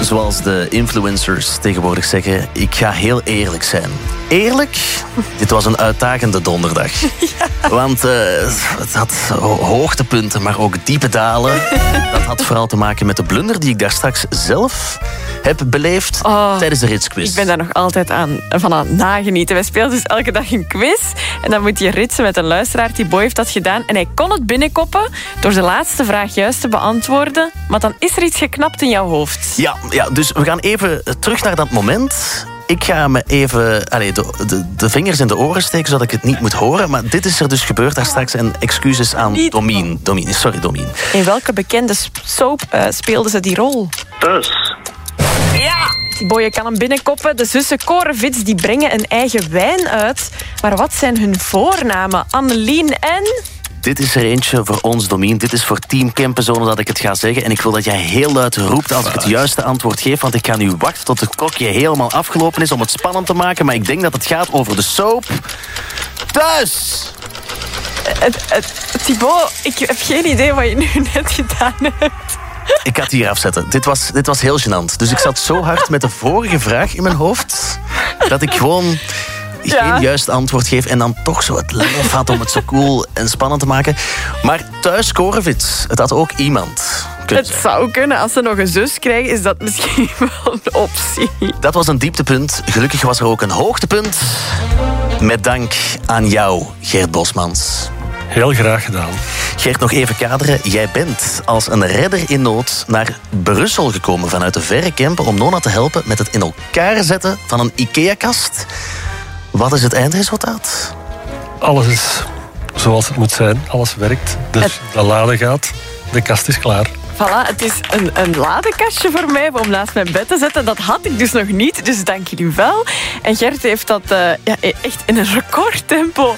zoals de influencers tegenwoordig zeggen, ik ga heel eerlijk zijn. Eerlijk? Dit was een uitdagende donderdag. Ja. Want het had hoogtepunten, maar ook diepe dalen. Dat had vooral te maken met de blunder die ik daar straks zelf heb beleefd tijdens de ritsquiz. Ik ben daar nog altijd van aan het nagenieten. Wij spelen dus elke dag een quiz. En dan moet je ritsen met een luisteraar. Thibaut heeft dat gedaan. En hij kon het binnenkoppen door de laatste vraag juist te beantwoorden. Maar dan is er iets geknapt in jouw hoofd. Ja, dus we gaan even terug naar dat moment. Ik ga me even de vingers in de oren steken, zodat ik het niet moet horen. Maar dit is er dus gebeurd daar straks. En excuses aan Domien. Sorry, Domien. In welke bekende soap speelden ze die rol? Thuis. Ja! Thibaut, je kan hem binnenkoppen. De zussen Korenvits die brengen een eigen wijn uit. Maar wat zijn hun voornamen? Annelien en... Dit is er eentje voor ons, Domien. Dit is voor Team Kempenzone dat ik het ga zeggen. En ik wil dat jij heel luid roept als ik het juiste antwoord geef. Want ik ga nu wachten tot het klokje helemaal afgelopen is om het spannend te maken. Maar ik denk dat het gaat over de soap Thuis! Thibaut, ik heb geen idee wat je nu net gedaan hebt. Ik ga het hier afzetten. Dit was heel gênant. Dus ik zat zo hard met de vorige vraag in mijn hoofd dat ik gewoon geen juist antwoord geef en dan toch zo het lef had om het zo cool en spannend te maken. Maar Thuis Korenvits, het had ook iemand kunnen zijn. Het zou kunnen. Als ze nog een zus krijgen, is dat misschien wel een optie. Dat was een dieptepunt. Gelukkig was er ook een hoogtepunt. Met dank aan jou, Gert Bosmans. Heel graag gedaan. Gert, nog even kaderen. Jij bent als een redder in nood naar Brussel gekomen vanuit de verre Kempen om Nona te helpen met het in elkaar zetten van een IKEA-kast. Wat is het eindresultaat? Alles is zoals het moet zijn. Alles werkt. Dus de lade gaat. De kast is klaar. Voilà, het is een ladekastje voor mij om naast mijn bed te zetten. Dat had ik dus nog niet, dus dank jullie wel. En Gert heeft dat echt in een recordtempo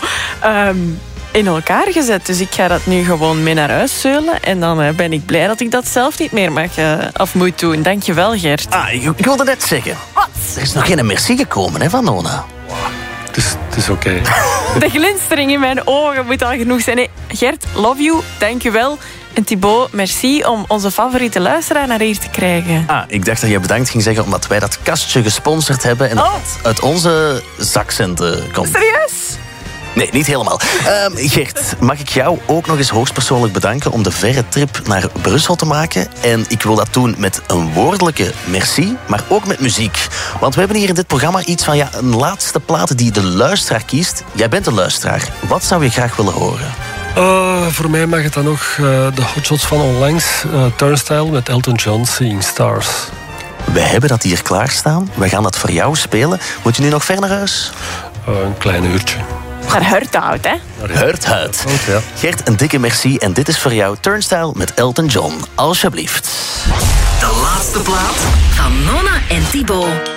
in elkaar gezet. Dus ik ga dat nu gewoon mee naar huis zeulen. En dan ben ik blij dat ik dat zelf niet meer mag of moet doen. Dank je wel, Gert. Ik wilde net zeggen. Wat? Er is nog geen merci gekomen hè, van Nona. Het is oké. De glinstering in mijn ogen moet al genoeg zijn. Hey, Gert, love you, dank je wel. En Thibaut, merci om onze favoriete luisteraar naar hier te krijgen. Ik dacht dat je bedankt ging zeggen omdat wij dat kastje gesponsord hebben en dat het uit onze zakcenten komt. Serieus? Nee, niet helemaal. Gert, mag ik jou ook nog eens hoogstpersoonlijk bedanken om de verre trip naar Brussel te maken. En ik wil dat doen met een woordelijke merci, maar ook met muziek. Want we hebben hier in dit programma iets van een laatste plaat die de luisteraar kiest. Jij bent een luisteraar. Wat zou je graag willen horen? Voor mij mag het dan nog de hotshots van onlangs. Turnstile met Elton John, Seeing Stars. We hebben dat hier klaarstaan. We gaan dat voor jou spelen. Moet je nu nog ver naar huis? Een klein uurtje. Naar Hurthout, hè? Hurthout. Ja. Gert, een dikke merci. En dit is voor jou Turnstile met Elton John. Alsjeblieft. De laatste plaat van Nona en Thibaut.